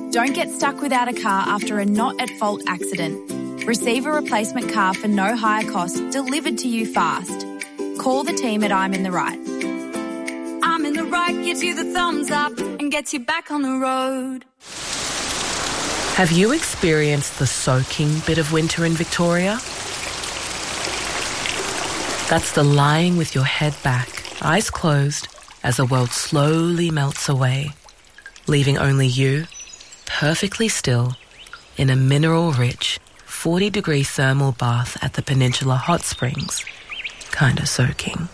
Don't get stuck without a car after a not-at-fault accident. Receive a replacement car for no higher cost delivered to you fast. Call the team at I'm in the Right. I'm in the Right gives you the thumbs up and gets you back on the road. Have you experienced the soaking bit of winter in Victoria? That's the lying with your head back, eyes closed, as the world slowly melts away, leaving only you, perfectly still, in a mineral-rich, 40-degree thermal bath at the Peninsula Hot Springs, kinda soaking.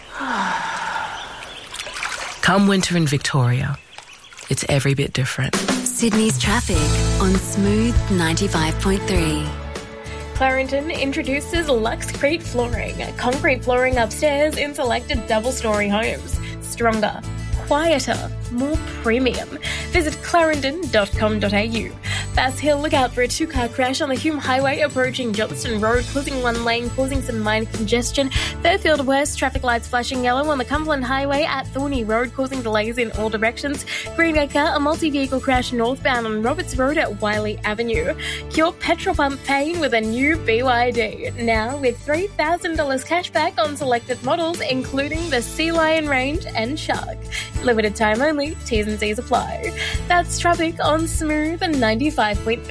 Come winter in Victoria, it's every bit different. Sydney's traffic on Smooth 95.3. Clarendon introduces Luxcrete flooring, concrete flooring upstairs in selected double-storey homes. Stronger, quieter, more premium. Visit clarendon.com.au. Bass Hill, look out for a two-car crash on the Hume Highway approaching Johnston Road, closing one lane, causing some minor congestion. Fairfield West, traffic lights flashing yellow on the Cumberland Highway at Thorney Road, causing delays in all directions. Greenacre, a multi-vehicle crash northbound on Roberts Road at Wiley Avenue. Cure petrol pump pain with a new BYD. Now with $3,000 cashback on selected models, including the Sea Lion range and Shark. Limited time only, T's and C's apply. That's traffic on Smooth 95.3.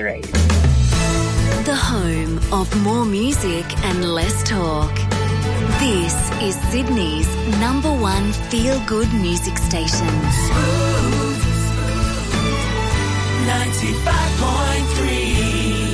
The home of more music and less talk. This is Sydney's #1 feel-good music station. Smooth 95.3.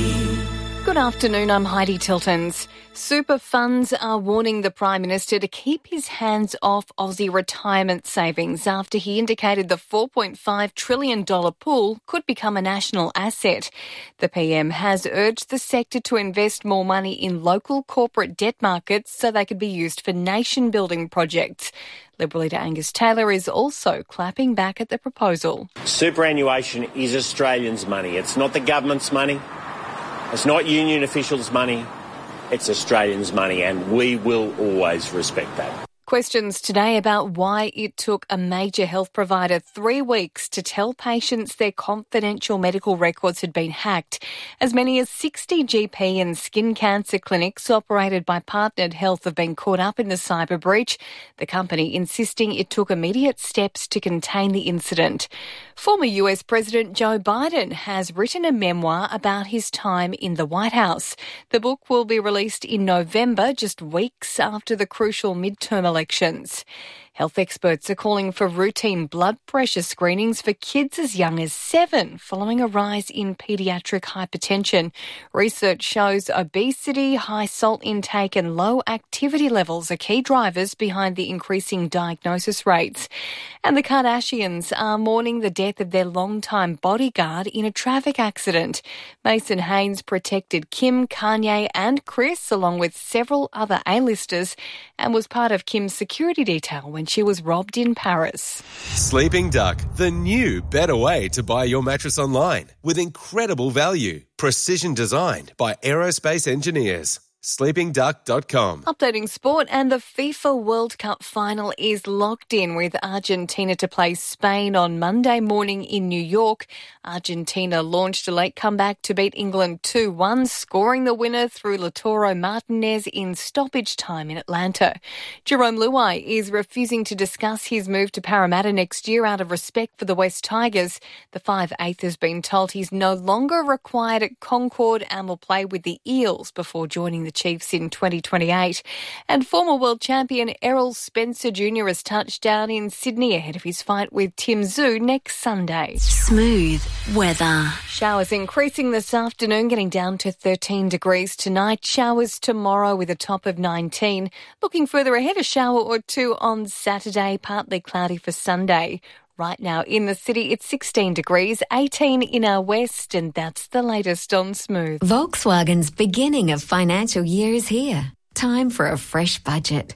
Good afternoon, I'm Heidi Tiltons. Super funds are warning the Prime Minister to keep his hands off Aussie retirement savings after he indicated the $4.5 trillion pool could become a national asset. The PM has urged the sector to invest more money in local corporate debt markets so they could be used for nation-building projects. Liberal leader Angus Taylor is also clapping back at the proposal. Superannuation is Australians' money. It's not the government's money. It's not union officials' money. It's Australians' money, and we will always respect that. Questions today about why it took a major health provider 3 weeks to tell patients their confidential medical records had been hacked. As many as 60 GP and skin cancer clinics operated by Partnered Health have been caught up in the cyber breach, the company insisting it took immediate steps to contain the incident. Former US President Joe Biden has written a memoir about his time in the White House. The book will be released in November, just weeks after the crucial midterm elections. Health experts are calling for routine blood pressure screenings for kids as young as 7, following a rise in paediatric hypertension. Research shows obesity, high salt intake and low activity levels are key drivers behind the increasing diagnosis rates. And the Kardashians are mourning the death of their longtime bodyguard in a traffic accident. Mason Haynes protected Kim, Kanye and Kris, along with several other A-listers, and was part of Kim's security detail when she was robbed in Paris. Sleeping Duck, the new, better way to buy your mattress online with incredible value. Precision designed by aerospace engineers. sleepingduck.com. Updating sport, and the FIFA World Cup final is locked in with Argentina to play Spain on Monday morning in New York. Argentina launched a late comeback to beat England 2-1, scoring the winner through Lautaro Martinez in stoppage time in Atlanta. Jerome Luai is refusing to discuss his move to Parramatta next year out of respect for the West Tigers. The 5'8" has been told he's no longer required at Concord and will play with the Eels before joining the Chiefs in 2028. And former world champion Errol Spencer Jr. has touched down in Sydney ahead of his fight with Tim Tszyu next Sunday. Smooth weather. Showers increasing this afternoon, getting down to 13 degrees tonight. Showers tomorrow with a top of 19. Looking further ahead, a shower or two on Saturday, partly cloudy for Sunday. Right now in the city, it's 16 degrees, 18 in our west, and that's the latest on Smooth. Volkswagen's beginning of financial year is here. Time for a fresh budget.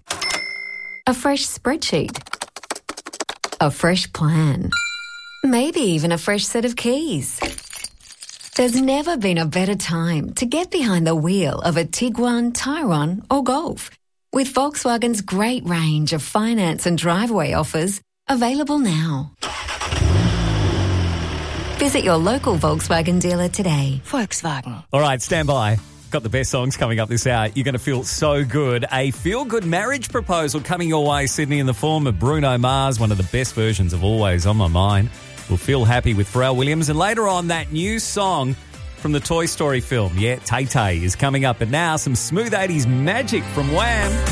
A fresh spreadsheet. A fresh plan. Maybe even a fresh set of keys. There's never been a better time to get behind the wheel of a Tiguan, Tyrone or Golf. With Volkswagen's great range of finance and driveway offers available now. Visit your local Volkswagen dealer today. Volkswagen. All right, stand by. Got the best songs coming up this hour. You're going to feel so good. A feel-good marriage proposal coming your way, Sydney, in the form of Bruno Mars, one of the best versions of Always on My Mind. We'll feel happy with Pharrell Williams. And later on, that new song from the Toy Story film. Yeah, Tay Tay is coming up. But now, some smooth 80s magic from Wham!